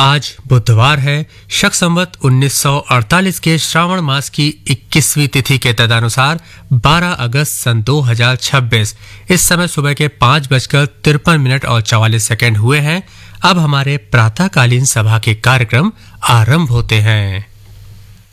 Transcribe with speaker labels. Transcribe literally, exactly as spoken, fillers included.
Speaker 1: आज बुधवार है। शक संवत उन्नीस सौ अड़तालीस के श्रावण मास की इक्कीसवीं तिथि के तदनुसार बारह अगस्त सन दो हज़ार छब्बीस। इस समय सुबह के पाँच बजकर तिरपन मिनट और चवालीस सेकंड हुए हैं। अब हमारे प्रातःकालीन सभा के कार्यक्रम आरंभ होते हैं।